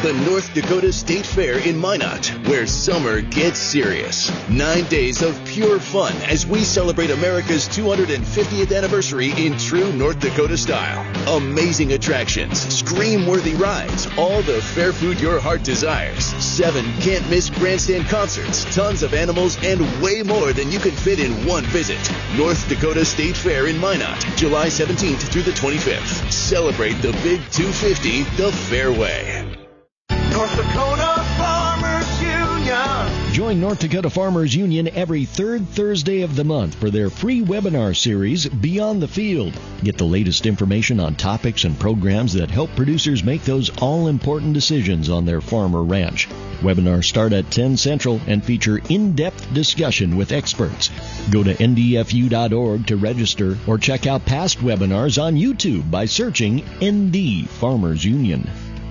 the North Dakota State Fair in Minot, where summer gets serious. 9 days of pure fun as we celebrate America's 250th anniversary in true North Dakota style. Amazing attractions, scream-worthy rides, all the fair food your heart desires. 7 can't-miss grandstand concerts, tons of animals, and way more than you can fit in one visit. North Dakota State Fair in Minot, July 17th through the 25th. Celebrate the Big 250 the fair way. North Dakota Farmers Union. Join North Dakota Farmers Union every third Thursday of the month for their free webinar series, Beyond the Field. Get the latest information on topics and programs that help producers make those all-important decisions on their farm or ranch. Webinars start at 10 Central and feature in-depth discussion with experts. Go to ndfu.org to register or check out past webinars on YouTube by searching ND Farmers Union.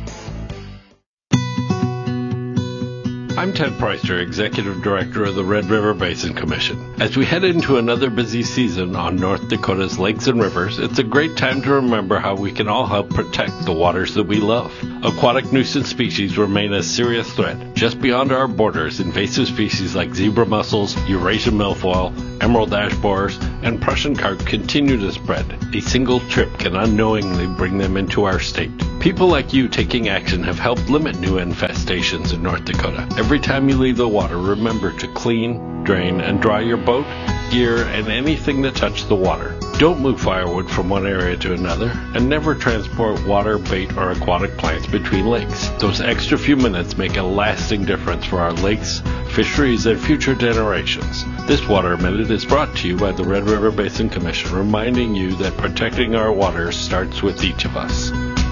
I'm Ted Preuster, Executive Director of the Red River Basin Commission. As we head into another busy season on North Dakota's lakes and rivers, it's a great time to remember how we can all help protect the waters that we love. Aquatic nuisance species remain a serious threat. Just beyond our borders, invasive species like zebra mussels, Eurasian milfoil, emerald ash borers, and Prussian carp continue to spread. A single trip can unknowingly bring them into our state. People like you taking action have helped limit new infestations in North Dakota. Every time you leave the water, remember to clean, drain, and dry your boat, gear, and anything that touched the water. Don't move firewood from one area to another, and never transport water, bait, or aquatic plants between lakes. Those extra few minutes make a lasting difference for our lakes, fisheries, and future generations. This Water Minute is brought to you by the Red River Basin Commission, reminding you that protecting our waters starts with each of us.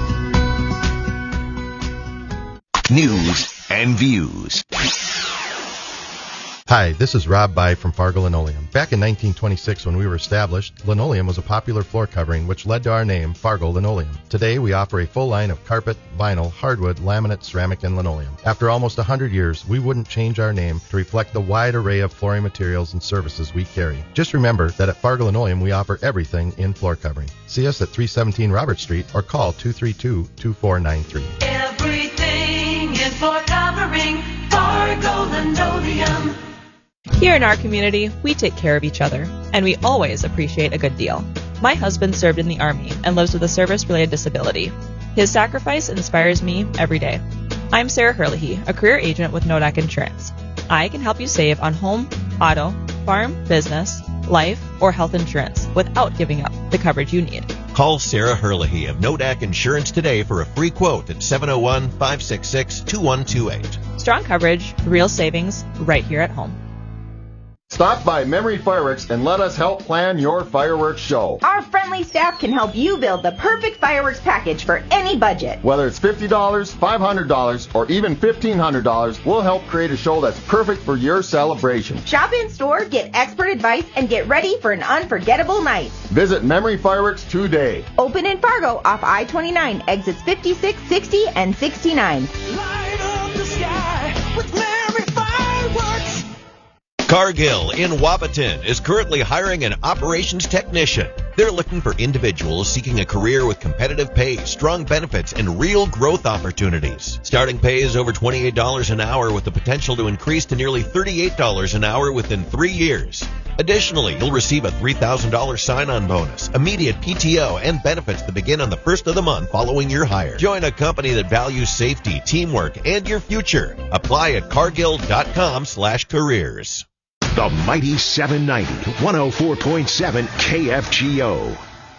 News and views. Hi, this is Rob By from Fargo Linoleum. Back in 1926, when we were established, linoleum was a popular floor covering, which led to our name, Fargo Linoleum. Today, we offer a full line of carpet, vinyl, hardwood, laminate, ceramic, and linoleum. After almost 100 years, we wouldn't change our name to reflect the wide array of flooring materials and services we carry. Just remember that at Fargo Linoleum, we offer everything in floor covering. See us at 317 Robert Street or call 232-2493. Everything in floor covering, Fargo Linoleum. Here in our community, we take care of each other, and we always appreciate a good deal. My husband served in the Army and lives with a service-related disability. His sacrifice inspires me every day. I'm Sarah Herlihy, a career agent with Nodak Insurance. I can help you save on home, auto, farm, business, life, or health insurance without giving up the coverage you need. Call Sarah Herlihy of Nodak Insurance today for a free quote at 701-566-2128. Strong coverage, real savings, right here at home. Stop by Memory Fireworks and let us help plan your fireworks show. Our friendly staff can help you build the perfect fireworks package for any budget. Whether it's $50, $500, or even $1,500, we'll help create a show that's perfect for your celebration. Shop in store, get expert advice, and get ready for an unforgettable night. Visit Memory Fireworks today. Open in Fargo off I-29, exits 56, 60, and 69. Light up the sky with Memory Fireworks. Cargill in Wapaton is currently hiring an operations technician. They're looking for individuals seeking a career with competitive pay, strong benefits, and real growth opportunities. Starting pay is over $28 an hour with the potential to increase to nearly $38 an hour within 3 years. Additionally, you'll receive a $3,000 sign-on bonus, immediate PTO, and benefits that begin on the first of the month following your hire. Join a company that values safety, teamwork, and your future. Apply at cargill.com/careers. The Mighty 790, 104.7 KFGO.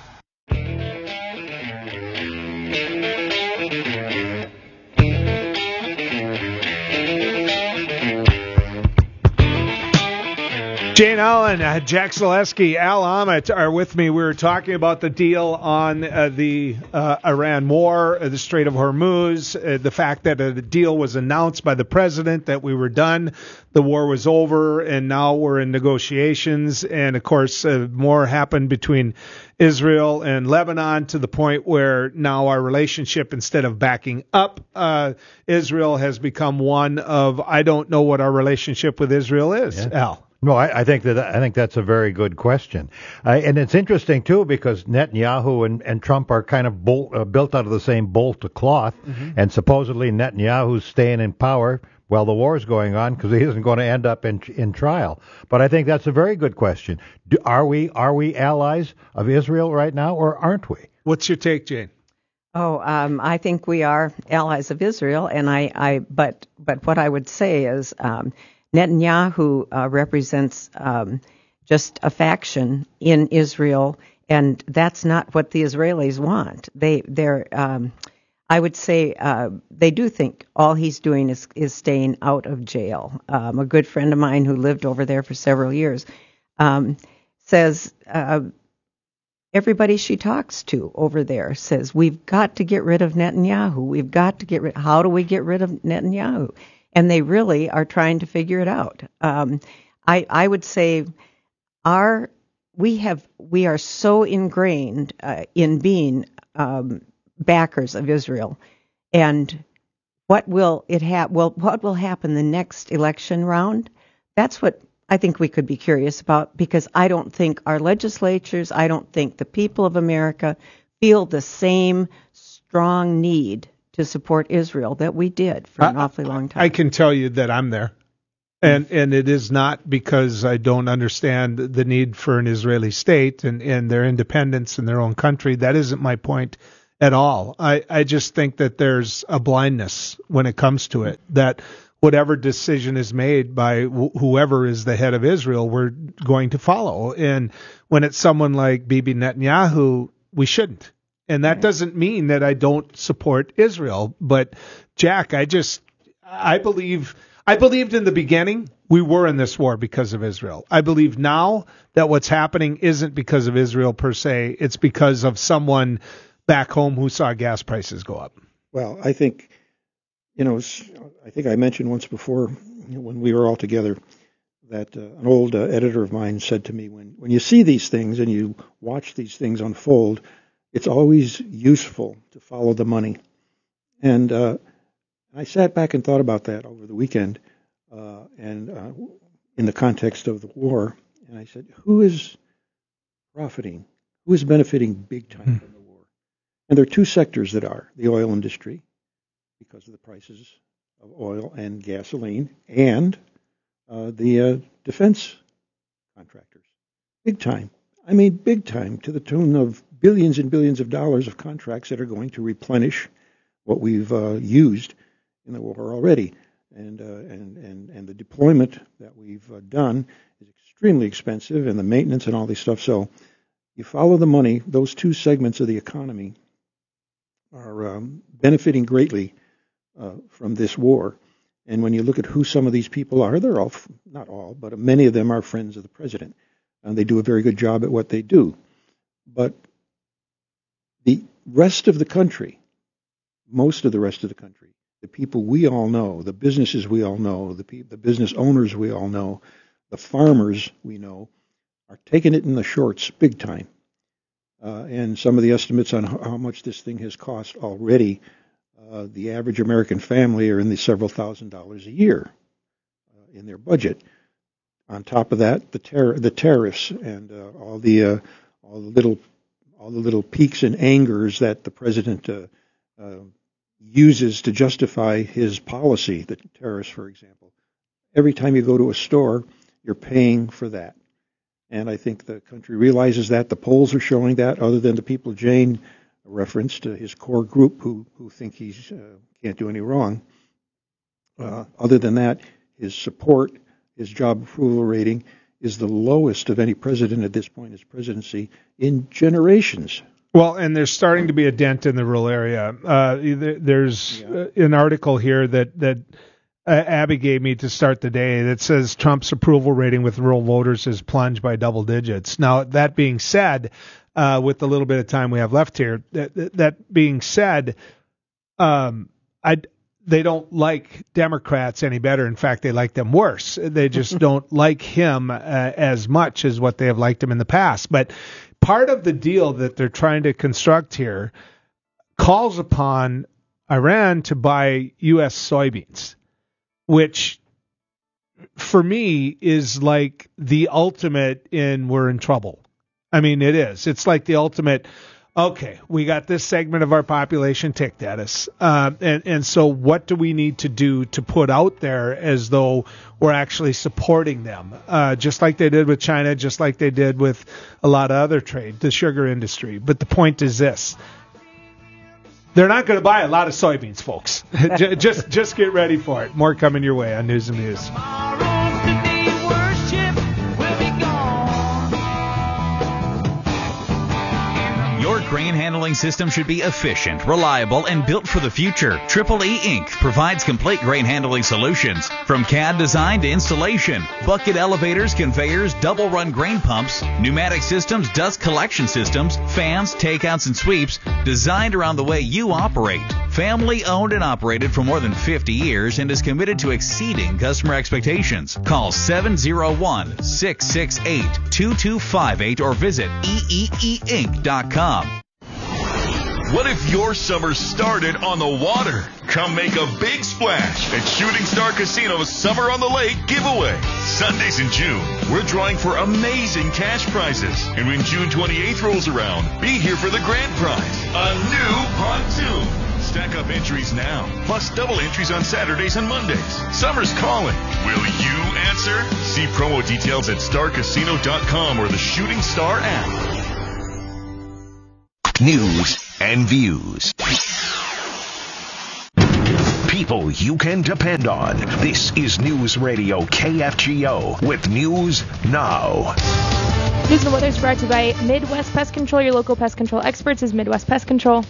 Jane Allen, Jack Zaleski, Al Ahmet are with me. We were talking about the deal on the Iran war, the Strait of Hormuz, the fact that a deal was announced by the president, that we were done, the war was over, and now we're in negotiations. And, of course, more happened between Israel and Lebanon to the point where now our relationship, instead of backing up Israel, has become one of, I don't know what our relationship with Israel is, Al. No, I think that's a very good question, and it's interesting too because Netanyahu and Trump are kind of built out of the same bolt of cloth, and supposedly Netanyahu's staying in power while the war is going on because he isn't going to end up in trial. But I think that's a very good question. Are we allies of Israel right now, or aren't we? What's your take, Jane? I think we are allies of Israel, and but what I would say is. Netanyahu represents just a faction in Israel, and that's not what the Israelis want. I would say they do think all he's doing is staying out of jail. A good friend of mine who lived over there for several years says everybody she talks to over there says, we've got to get rid of Netanyahu. We've got to get rid. How do we get rid of Netanyahu? And they really are trying to figure it out. I would say we are so ingrained in being backers of Israel, and what will happen the next election round? That's what I think we could be curious about, because I don't think our legislatures, I don't think the people of America feel the same strong need to support Israel that we did for an awfully long time. I can tell you that I'm there. And it is not because I don't understand the need for an Israeli state and their independence in their own country. That isn't my point at all. I just think that there's a blindness when it comes to it, that whatever decision is made by whoever is the head of Israel, we're going to follow. And when it's someone like Bibi Netanyahu, we shouldn't. And that doesn't mean that I don't support Israel. But, Jack, I believed in the beginning we were in this war because of Israel. I believe now that what's happening isn't because of Israel per se. It's because of someone back home who saw gas prices go up. Well, I think, I think I mentioned once before when we were all together that an old editor of mine said to me, when you see these things and you watch these things unfold, it's always useful to follow the money. And I sat back and thought about that over the weekend and in the context of the war. And I said, who is profiting? Who is benefiting big time from the war? And there are two sectors that are: the oil industry, because of the prices of oil and gasoline, and the defense contractors. Big time. I mean, big time, to the tune of billions and billions of dollars of contracts that are going to replenish what we've used in the war already. And the deployment that we've done is extremely expensive, and the maintenance and all this stuff. So you follow the money, those two segments of the economy are benefiting greatly from this war. And when you look at who some of these people are, they're all, not all, but many of them are friends of the president. And they do a very good job at what they do. But the rest of the country, most of the rest of the country, the people we all know, the businesses we all know, the business owners we all know, the farmers we know, are taking it in the shorts big time. And some of the estimates on how much this thing has cost already, the average American family are in the several $1,000s a year in their budget. On top of that, the tariffs and all the little peaks and angers that the president uses to justify his policy, the tariffs, for example. Every time you go to a store, you're paying for that. And I think the country realizes that. The polls are showing that, other than the people Jane referenced, his core group who think he can't do any wrong. Other than that, his support, his job approval rating is the lowest of any president at this point in his presidency in generations. Well, and there's starting to be a dent in the rural area. There's an article here that Abby gave me to start the day that says Trump's approval rating with rural voters has plunged by double digits. Now, that being said, with the little bit of time we have left here, that being said, they don't like Democrats any better. In fact, they like them worse. They just don't like him as much as what they have liked him in the past. But part of the deal that they're trying to construct here calls upon Iran to buy U.S. soybeans, which for me, is like the ultimate in we're in trouble. I mean, it is. It's like the ultimate, okay, we got this segment of our population ticked at us. And so what do we need to do to put out there as though we're actually supporting them? Just like they did with China, just like they did with a lot of other trade, the sugar industry. But the point is this. They're not going to buy a lot of soybeans, folks. just get ready for it. More coming your way on News and Views. Your grain handling system should be efficient, reliable, and built for the future. Triple E Inc. provides complete grain handling solutions. From CAD design to installation, bucket elevators, conveyors, double-run grain pumps, pneumatic systems, dust collection systems, fans, takeouts, and sweeps, designed around the way you operate. Family owned and operated for more than 50 years and is committed to exceeding customer expectations. Call 701-668-2258 or visit eeeinc.com. What if your summer started on the water? Come make a big splash at Shooting Star Casino's Summer on the Lake giveaway. Sundays in June, we're drawing for amazing cash prizes. And when June 28th rolls around, be here for the grand prize, a new pontoon. Stack up entries now, plus double entries on Saturdays and Mondays. Summer's calling. Will you answer? See promo details at starcasino.com or the Shooting Star app. News and views. People you can depend on. This is News Radio KFGO with News Now. News and weather is brought to you by Midwest Pest Control. Your local pest control experts is Midwest Pest Control.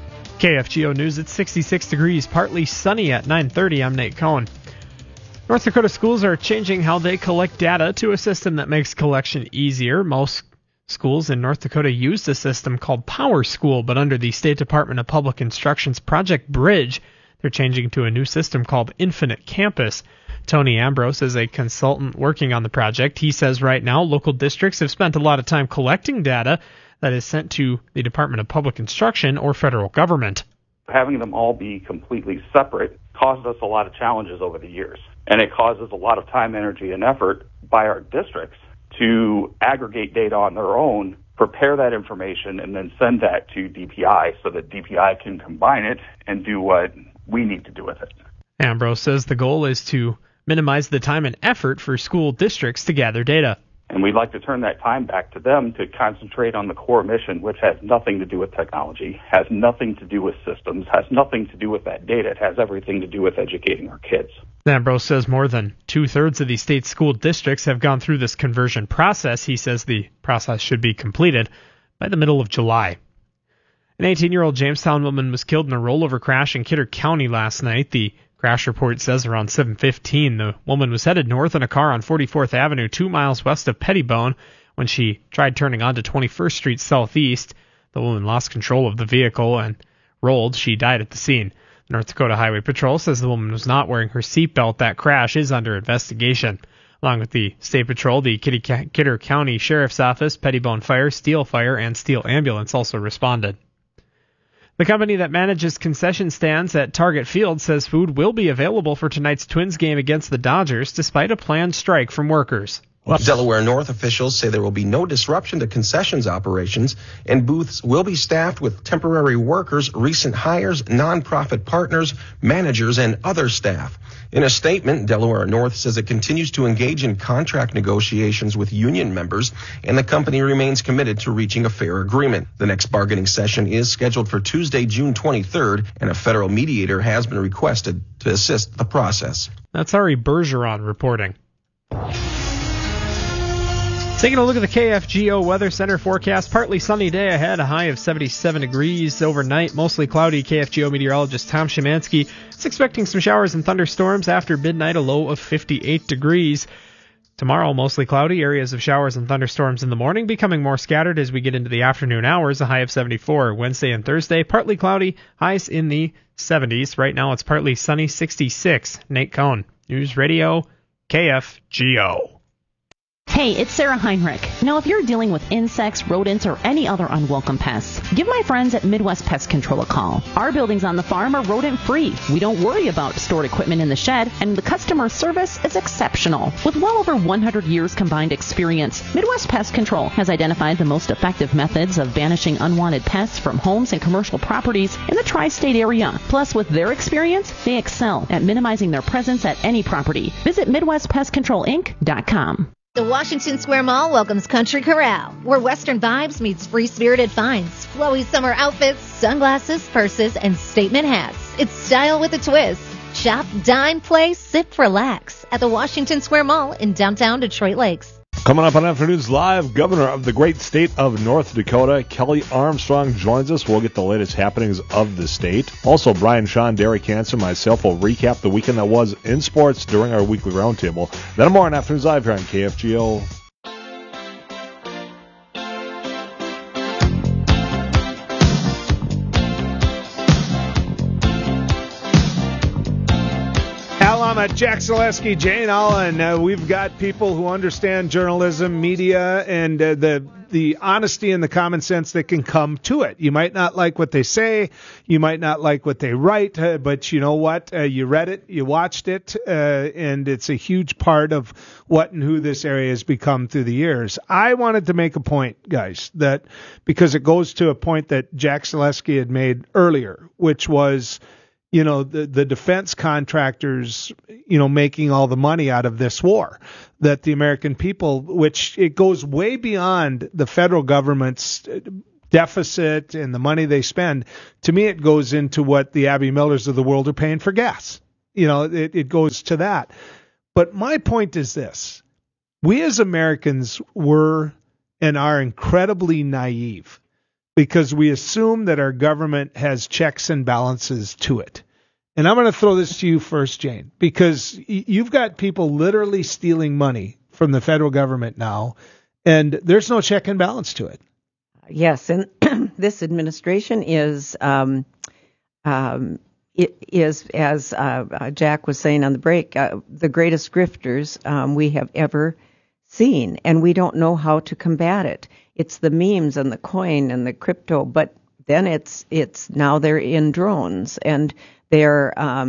KFGO News, it's 66 degrees, partly sunny at 9:30. I'm Nate Cohen. North Dakota schools are changing how they collect data to a system that makes collection easier. Most schools in North Dakota use a system called PowerSchool, but under the State Department of Public Instruction's Project Bridge, they're changing to a new system called Infinite Campus. Tony Ambrose is a consultant working on the project. He says right now local districts have spent a lot of time collecting data that is sent to the Department of Public Instruction or federal government. Having them all be completely separate caused us a lot of challenges over the years, and it causes a lot of time, energy, and effort by our districts to aggregate data on their own, prepare that information, and then send that to DPI so that DPI can combine it and do what we need to do with it. Ambrose says the goal is to minimize the time and effort for school districts to gather data. And we'd like to turn that time back to them to concentrate on the core mission, which has nothing to do with technology, has nothing to do with systems, has nothing to do with that data. It has everything to do with educating our kids. Ambrose says more than 2/3 of the state's school districts have gone through this conversion process. He says the process should be completed by the middle of July. An 18-year-old Jamestown woman was killed in a rollover crash in Kidder County last night. The crash report says around 7:15, the woman was headed north in a car on 44th Avenue, 2 miles west of Pettibone, when she tried turning onto 21st Street Southeast. The woman lost control of the vehicle and rolled. She died at the scene. North Dakota Highway Patrol says the woman was not wearing her seatbelt. That crash is under investigation. Along with the State Patrol, the Kidder County Sheriff's Office, Pettibone Fire, Steel Fire, and Steel Ambulance also responded. The company that manages concession stands at Target Field says food will be available for tonight's Twins game against the Dodgers, despite a planned strike from workers. Delaware North officials say there will be no disruption to concessions operations, and booths will be staffed with temporary workers, recent hires, nonprofit partners, managers, and other staff. In a statement, Delaware North says it continues to engage in contract negotiations with union members, and the company remains committed to reaching a fair agreement. The next bargaining session is scheduled for Tuesday, June 23rd, and a federal mediator has been requested to assist the process. That's Ari Bergeron reporting. Taking a look at the KFGO Weather Center forecast, partly sunny day ahead, a high of 77 degrees. Overnight, mostly cloudy. KFGO meteorologist Tom Szymanski is expecting some showers and thunderstorms after midnight, a low of 58 degrees. Tomorrow, mostly cloudy, areas of showers and thunderstorms in the morning, becoming more scattered as we get into the afternoon hours, a high of 74. Wednesday and Thursday, partly cloudy, highs in the 70s. Right now, it's partly sunny, 66. Nate Cohn, News Radio, KFGO. Hey, it's Sarah Heinrich. Now, if you're dealing with insects, rodents, or any other unwelcome pests, give my friends at Midwest Pest Control a call. Our buildings on the farm are rodent-free. We don't worry about stored equipment in the shed, and the customer service is exceptional. With well over 100 years combined experience, Midwest Pest Control has identified the most effective methods of banishing unwanted pests from homes and commercial properties in the tri-state area. Plus, with their experience, they excel at minimizing their presence at any property. Visit MidwestPestControlInc.com. The Washington Square Mall welcomes Country Corral, where Western vibes meets free-spirited finds, flowy summer outfits, sunglasses, purses, and statement hats. It's style with a twist. Shop, dine, play, sip, relax at the Washington Square Mall in downtown Detroit Lakes. Coming up on Afternoons Live, Governor of the great state of North Dakota, Kelly Armstrong, joins us. We'll get the latest happenings of the state. Also, Brian Shaw, Derek Hansen, myself will recap the weekend that was in sports during our weekly roundtable. Then more on Afternoons Live here on KFGO. Jack Zaleski, Jane Allen. We've got people who understand journalism, media, and the honesty and the common sense that can come to it. You might not like what they say, you might not like what they write, but you know what? You read it, you watched it, and it's a huge part of what and who this area has become through the years. I wanted to make a point, guys, that because it goes to a point that Jack Zaleski had made earlier, which was, you know, the defense contractors, you know, making all the money out of this war, that the American people, which it goes way beyond the federal government's deficit and the money they spend. To me, it goes into what the Abby Millers of the world are paying for gas. You know, it goes to that. But my point is this. We as Americans were and are incredibly naive, because we assume that our government has checks and balances to it. And I'm going to throw this to you first, Jane, because you've got people literally stealing money from the federal government now, and there's no check and balance to it. Yes, and this administration is, as Jack was saying on the break, the greatest grifters we have ever seen, and we don't know how to combat it. It's the memes and the coin and the crypto, but then it's now they're in drones, and they're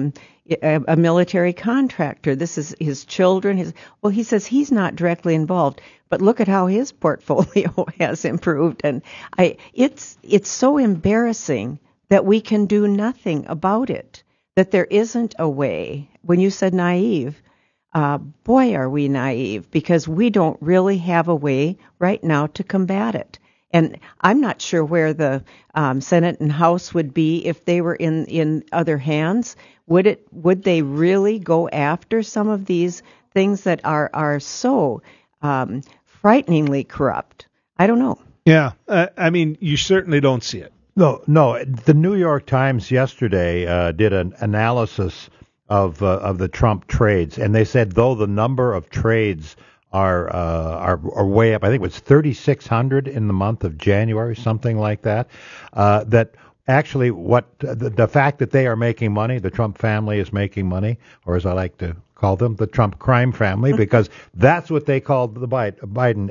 a military contractor. This is his children. He says he's not directly involved, but look at how his portfolio has improved. And it's so embarrassing that we can do nothing about it, that there isn't a way. When you said naive, boy, are we naive, because we don't really have a way right now to combat it. And I'm not sure where the Senate and House would be if they were in other hands. Would they really go after some of these things that are so frighteningly corrupt? I don't know. Yeah, I mean, you certainly don't see it. No. The New York Times yesterday did an analysis of the Trump trades, and they said though the number of trades are way up. I think it was 3,600 in the month of January, something like that. That actually, what the fact that they are making money, the Trump family is making money, or as I like to call them, the Trump crime family, because that's what they called the Biden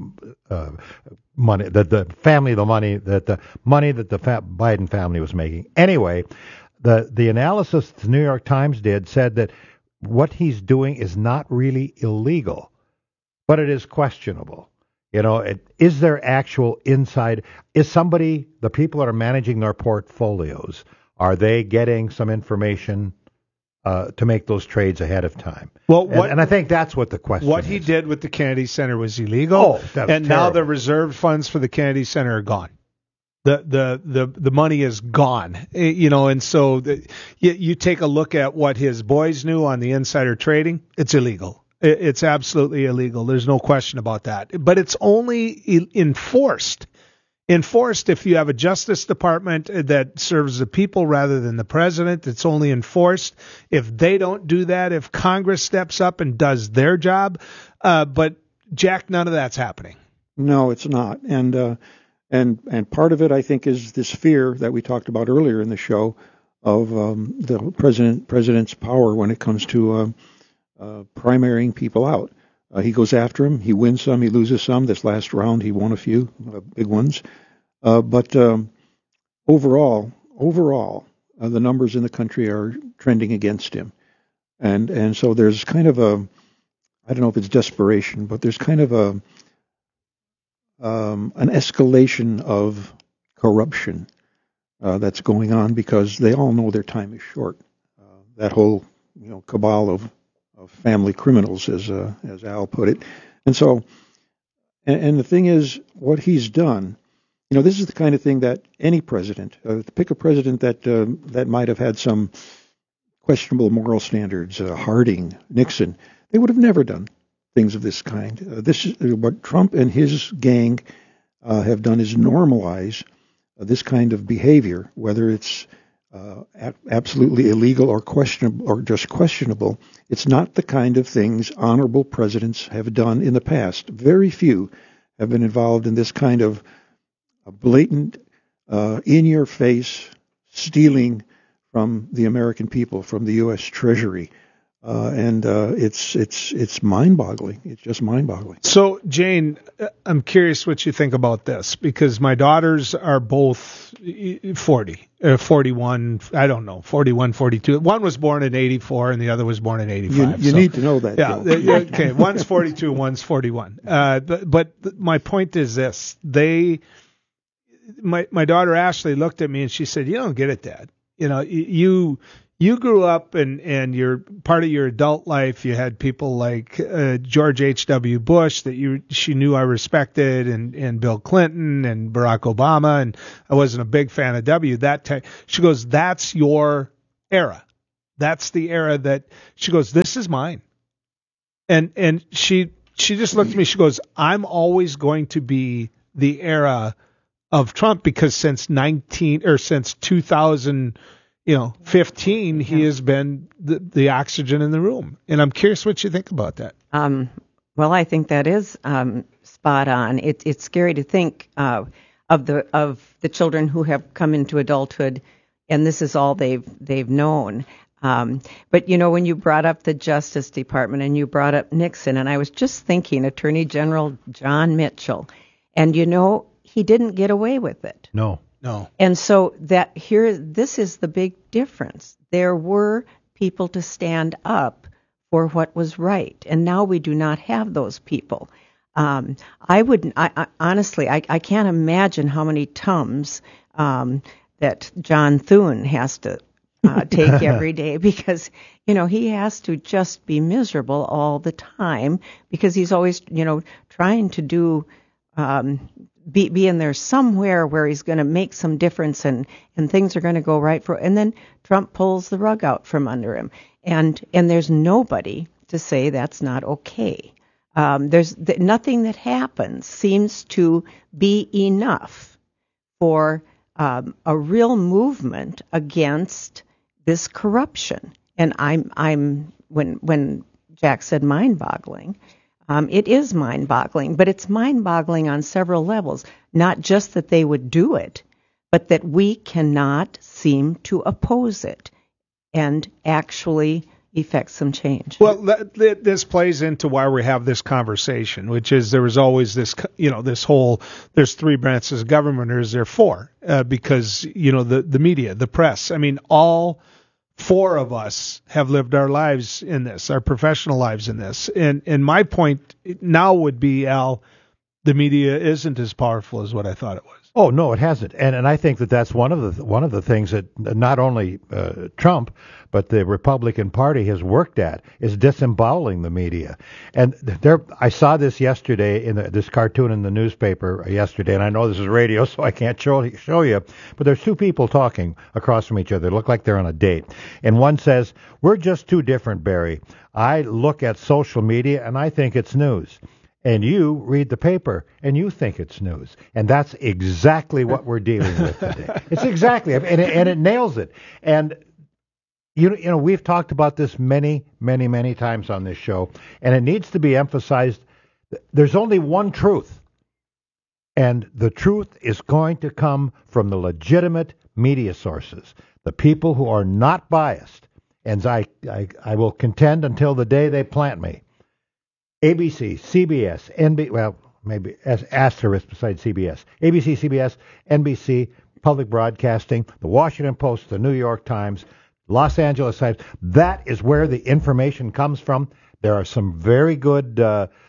money, the family, the money that the Biden family was making. Anyway, the analysis the New York Times did said that what he's doing is not really illegal, but it is questionable. You know, is there actual inside? Is somebody, the people that are managing their portfolios, are they getting some information to make those trades ahead of time? Well, and I think that's what the question is. What he did with the Kennedy Center was illegal, and terrible. Now the reserve funds for the Kennedy Center are gone. The money is gone, you know, and so you take a look at what his boys knew on the insider trading. It's illegal. It's absolutely illegal. There's no question about that. But it's only enforced if you have a Justice Department that serves the people rather than the president. It's only enforced if they don't do that, if Congress steps up and does their job. But Jack, none of that's happening. No, it's not. And part of it, I think, is this fear that we talked about earlier in the show of the president's power when it comes to primarying people out. He goes after him. He wins some. He loses some. This last round, he won a few big ones. But overall, the numbers in the country are trending against him. And so there's kind of a, I don't know if it's desperation, but there's kind of an escalation of corruption that's going on because they all know their time is short. That whole cabal of family criminals, as Al put it, and so and the thing is, what he's done, this is the kind of thing that any president, pick a president that might have had some questionable moral standards, Harding, Nixon, they would have never done things of this kind. This is what Trump and his gang have done, is normalize this kind of behavior, whether it's absolutely illegal or questionable or just questionable. It's not the kind of things honorable presidents have done in the past. Very few have been involved in this kind of blatant, in-your-face stealing from the American people, from the U.S. Treasury. And it's mind-boggling. It's just mind-boggling. So, Jane, I'm curious what you think about this, because my daughters are both 41, I don't know, 41, 42. One was born in 84 and the other was born in 85. You need to know that. Yeah, okay, one's 42, one's 41. But my point is this. My daughter Ashley looked at me and she said, "You don't get it, Dad. You grew up and you're part of your adult life. You had people like George H.W. Bush that she knew I respected, and Bill Clinton and Barack Obama, and I wasn't a big fan of W. She goes, that's your era. That's the era that she goes, this is mine. And she just looked at me. She goes, I'm always going to be the era of Trump because since 2015, he has been the oxygen in the room. And I'm curious what you think about that. Well, I think that is spot on. It's scary to think of the children who have come into adulthood, and this is all they've known. But when you brought up the Justice Department and you brought up Nixon, and I was just thinking Attorney General John Mitchell, and he didn't get away with it. No. And so this is the big difference. There were people to stand up for what was right, and now we do not have those people. Honestly, I can't imagine how many Tums that John Thune has to take every day because, he has to just be miserable all the time because he's always, trying to do be in there somewhere where he's going to make some difference and things are going to go right and then Trump pulls the rug out from under him and there's nobody to say that's not okay. There's nothing that happens seems to be enough for a real movement against this corruption. And I'm when Jack said mind-boggling. It is mind-boggling, but it's mind-boggling on several levels. Not just that they would do it, but that we cannot seem to oppose it and actually effect some change. Well, this plays into why we have this conversation, which is there was always this, this whole, there's three branches of government, or is there four? Because, the media, the press, all four of us have lived our lives in this, our professional lives in this. And my point now would be, Al, the media isn't as powerful as what I thought it was. Oh, no, it hasn't. And I think that's one of the things that not only Trump, but the Republican Party has worked at is disemboweling the media. And I saw this yesterday in this cartoon in the newspaper yesterday, and I know this is radio, so I can't show you, but there's two people talking across from each other. They look like they're on a date. And one says, "We're just too different, Barry. I look at social media and I think it's news. And you read the paper, and you think it's news. And that's exactly what we're dealing with today. It's exactly, and it nails it. And, we've talked about this many, many, many times on this show, and it needs to be emphasized. There's only one truth, and the truth is going to come from the legitimate media sources, the people who are not biased. And I will contend until the day they plant me. ABC, CBS, maybe as asterisk besides CBS, ABC, CBS, NBC, Public Broadcasting, the Washington Post, the New York Times, Los Angeles Times. That is where the information comes from. There are some very good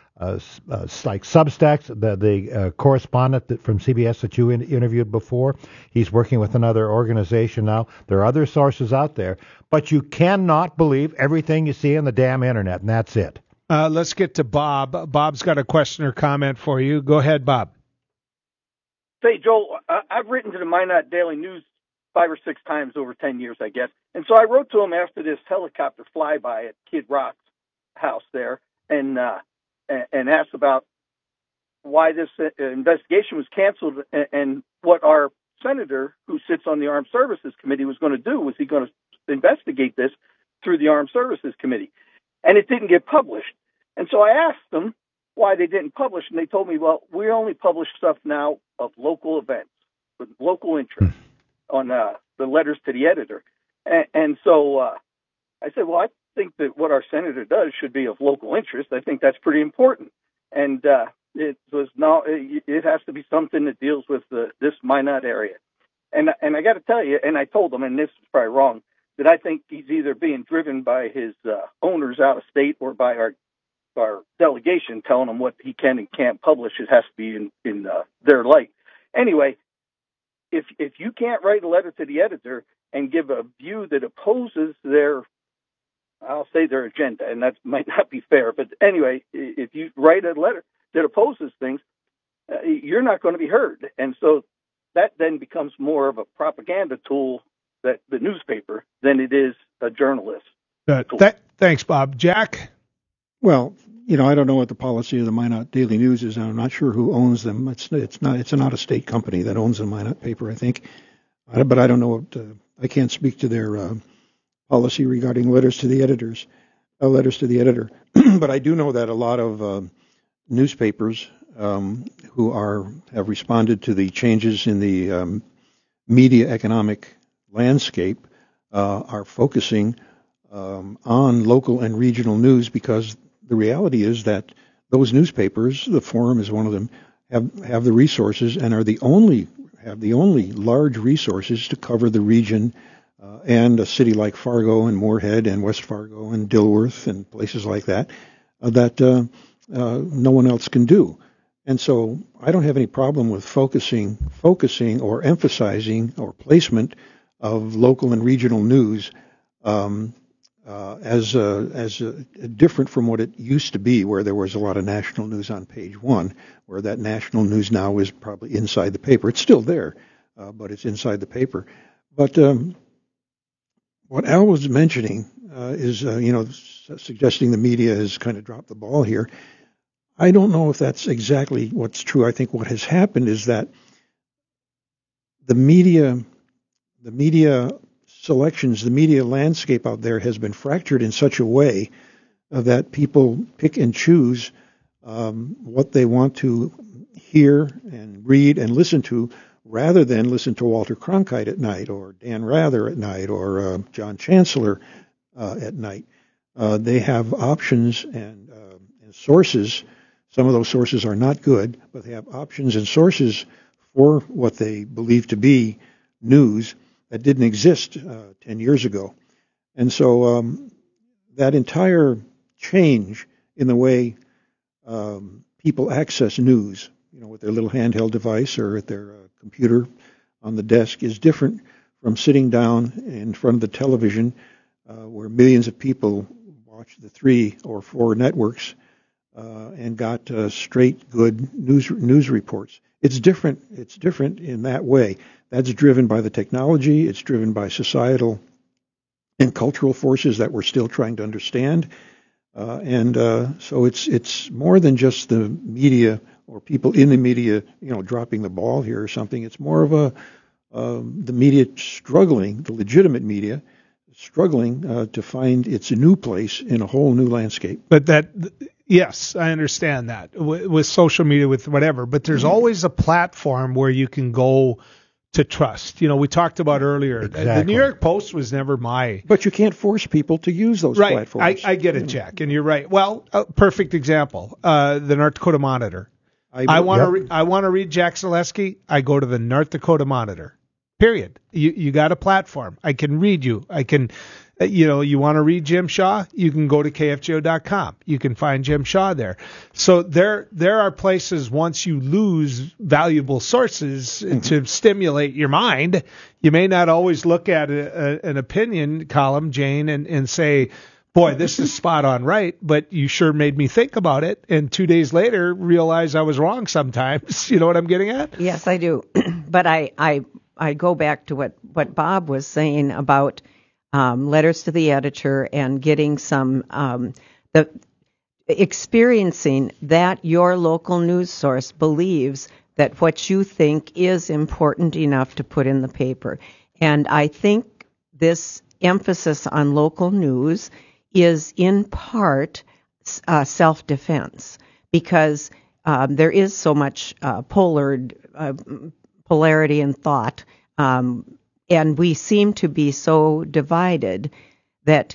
like Substacks. The correspondent from CBS that you interviewed before, he's working with another organization now. There are other sources out there, but you cannot believe everything you see on the damn internet, and that's it. Let's get to Bob. Bob's got a question or comment for you. Go ahead, Bob. Say, Joel, I've written to the Minot Daily News 5 or 6 times over 10 years, I guess. And so I wrote to him after this helicopter flyby at Kid Rock's house there and asked about why this investigation was canceled and what our senator who sits on the Armed Services Committee was going to do. Was he going to investigate this through the Armed Services Committee? And it didn't get published. And so I asked them why they didn't publish, and they told me, well, we only publish stuff now of local events with local interest on the letters to the editor. And so I said, well, I think that what our senator does should be of local interest. I think that's pretty important. And it has to be something that deals with this Minot area. And I got to tell you, and I told them, and this is probably wrong, that I think he's either being driven by his owners out of state or by our delegation telling him what he can and can't publish. It has to be in their light. Anyway, if you can't write a letter to the editor and give a view that opposes their agenda, and that might not be fair, but anyway, if you write a letter that opposes things, you're not going to be heard. And so that then becomes more of a propaganda tool, that the newspaper, than it is a journalist. Thanks, Bob. Jack? Well, I don't know what the policy of the Minot Daily News is, and I'm not sure who owns them. It's not a state company that owns the Minot paper, I think. But I don't know I can't speak to their policy regarding letters to the editor. But I do know that a lot of newspapers who have responded to the changes in the media economic landscape are focusing on local and regional news, because the reality is that those newspapers, the Forum is one of them, have the resources and have the only large resources to cover the region and a city like Fargo and Moorhead and West Fargo and Dilworth and places like that that no one else can do. And so I don't have any problem with focusing or emphasizing or placement of local and regional news as different from what it used to be, where there was a lot of national news on page one, where that national news now is probably inside the paper. It's still there, but it's inside the paper. But what Al was mentioning is, suggesting the media has kind of dropped the ball here. I don't know if that's exactly what's true. I think what has happened is that the media selections, the media landscape out there has been fractured in such a way that people pick and choose what they want to hear and read and listen to, rather than listen to Walter Cronkite at night or Dan Rather at night or John Chancellor at night. They have options and sources. Some of those sources are not good, but they have options and sources for what they believe to be news that didn't exist 10 years ago. And so that entire change in the way people access news, with their little handheld device or at their computer on the desk, is different from sitting down in front of the television where millions of people watch the 3 or 4 networks and got straight good news reports. It's different. It's different in that way. That's driven by the technology. It's driven by societal and cultural forces that we're still trying to understand. So it's more than just the media or people in the media, dropping the ball here or something. It's more of the media struggling, the legitimate media struggling to find its new place in a whole new landscape. But yes, I understand that with social media, with whatever. But there's always a platform where you can go to trust. We talked about earlier. Exactly. The New York Post was never my. But you can't force people to use those right. platforms. I get it, Jack, and you're right. Well, perfect example. The North Dakota Monitor. I want to read Jack Zaleski. I go to the North Dakota Monitor. Period. You got a platform. I can read you. I can. You want to read Jim Shaw? You can go to KFGO.com. You can find Jim Shaw there. So there are places once you lose valuable sources to stimulate your mind, you may not always look at an opinion column, Jane, and say, boy, this is spot on right, but you sure made me think about it. And 2 days later, realize I was wrong sometimes. You know what I'm getting at? Yes, I do. But I go back to what Bob was saying about letters to the editor and getting some experiencing that your local news source believes that what you think is important enough to put in the paper. And I think this emphasis on local news is in part self-defense, because there is so much polarity in thought. And we seem to be so divided that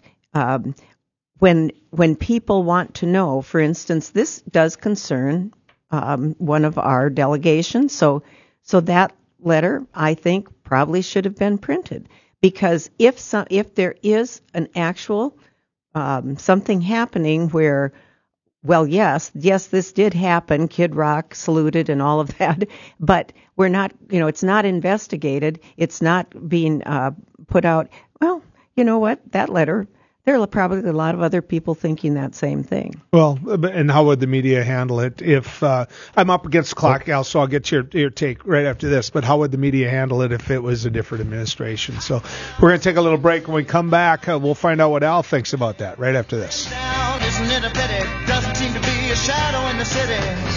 when people want to know, for instance, this does concern one of our delegations, so that letter, I think, probably should have been printed, because if there is an actual something happening where, well, yes, this did happen. Kid Rock saluted and all of that, but we're not, it's not investigated. It's not being put out. Well, you know what? That letter, there are probably a lot of other people thinking that same thing. Well, and how would the media handle it if I'm up against the clock, Al, so I'll get your take right after this, but how would the media handle it if it was a different administration? So we're going to take a little break. When we come back, we'll find out what Al thinks about that right after this. Isn't it a pity? Doesn't seem to be a shadow in the city.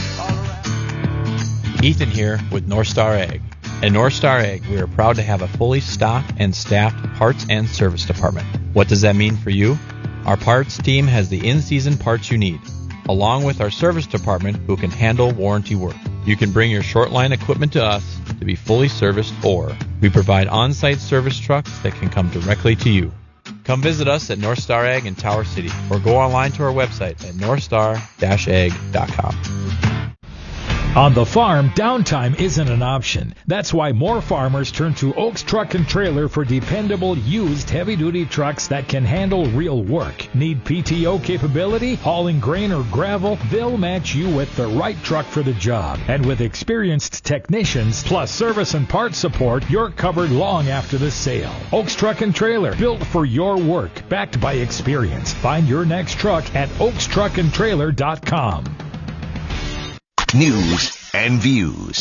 Ethan here with North Star Ag. At North Star Ag, we are proud to have a fully stocked and staffed parts and service department. What does that mean for you? Our parts team has the in-season parts you need, along with our service department who can handle warranty work. You can bring your short line equipment to us to be fully serviced, or we provide on-site service trucks that can come directly to you. Come visit us at North Star Ag in Tower City, or go online to our website at northstar-ag.com. On the farm, downtime isn't an option. That's why more farmers turn to Oaks Truck and Trailer for dependable, used, heavy-duty trucks that can handle real work. Need PTO capability, hauling grain or gravel? They'll match you with the right truck for the job. And with experienced technicians, plus service and parts support, you're covered long after the sale. Oaks Truck and Trailer, built for your work, backed by experience. Find your next truck at oakstruckandtrailer.com. News and views.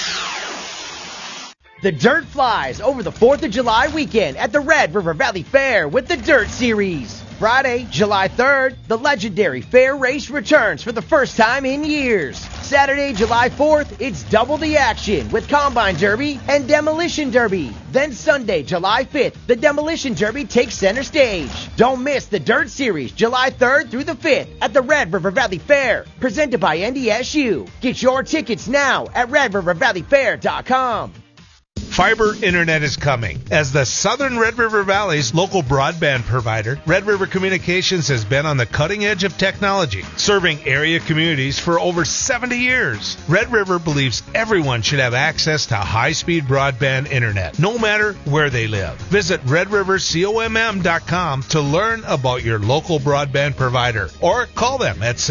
The Dirt flies over the 4th of July weekend at the Red River Valley Fair with the Dirt Series. Friday, July 3rd, the legendary fair race returns for the first time in years. Saturday, July 4th, it's double the action with Combine Derby and Demolition Derby. Then Sunday, July 5th, the Demolition Derby takes center stage. Don't miss the Dirt Series, July 3rd through the 5th at the Red River Valley Fair, presented by NDSU. Get your tickets now at RedRiverValleyFair.com. Fiber Internet is coming. As the Southern Red River Valley's local broadband provider, Red River Communications has been on the cutting edge of technology, serving area communities for over 70 years. Red River believes everyone should have access to high-speed broadband internet, no matter where they live. Visit redrivercomm.com to learn about your local broadband provider, or call them at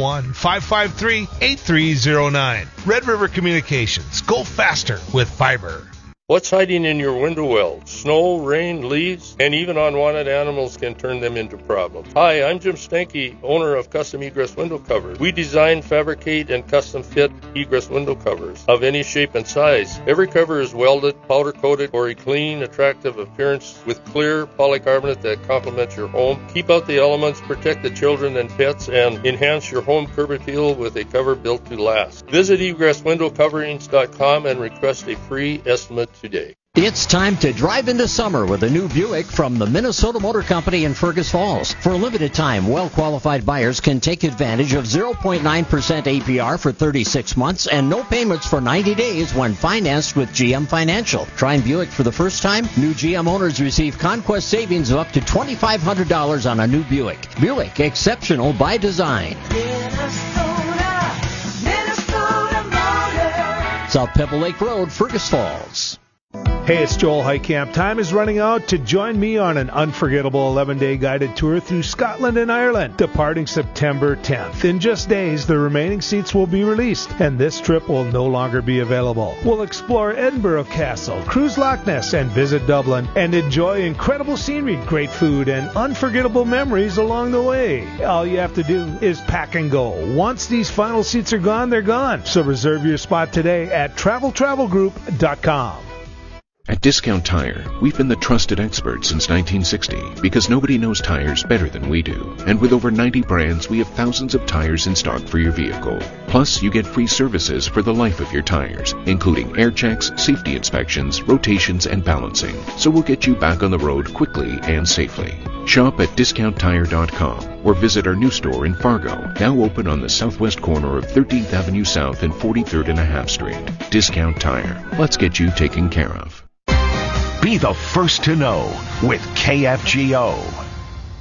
701-553-8309. Red River Communications. Go faster with fiber. What's hiding in your window well? Snow, rain, leaves, and even unwanted animals can turn them into problems. Hi, I'm Jim Stanky, owner of Custom Egress Window Covers. We design, fabricate, and custom fit egress window covers of any shape and size. Every cover is welded, powder coated for a clean, attractive appearance with clear polycarbonate that complements your home. Keep out the elements, protect the children and pets, and enhance your home curb appeal with a cover built to last. Visit egresswindowcoverings.com and request a free estimate today. It's time to drive into summer with a new Buick from the Minnesota Motor Company in Fergus Falls. For a limited time, well-qualified buyers can take advantage of 0.9% APR for 36 months and no payments for 90 days when financed with GM Financial. Trying Buick for the first time? New GM owners receive conquest savings of up to $2,500 on a new Buick. Buick, exceptional by design. Minnesota Motor. South Pebble Lake Road, Fergus Falls. Hey, it's Joel Heitkamp. Time is running out to join me on an unforgettable 11-day guided tour through Scotland and Ireland, departing September 10th. In just days, the remaining seats will be released, and this trip will no longer be available. We'll explore Edinburgh Castle, cruise Loch Ness, and visit Dublin, and enjoy incredible scenery, great food, and unforgettable memories along the way. All you have to do is pack and go. Once these final seats are gone, they're gone. So reserve your spot today at travelgroup.com. At Discount Tire, we've been the trusted experts since 1960 because nobody knows tires better than we do. And with over 90 brands, we have thousands of tires in stock for your vehicle. Plus, you get free services for the life of your tires, including air checks, safety inspections, rotations, and balancing. So we'll get you back on the road quickly and safely. Shop at DiscountTire.com or visit our new store in Fargo, now open on the southwest corner of 13th Avenue South and 43rd and a half Street. Discount Tire. Let's get you taken care of. Be the first to know with KFGO.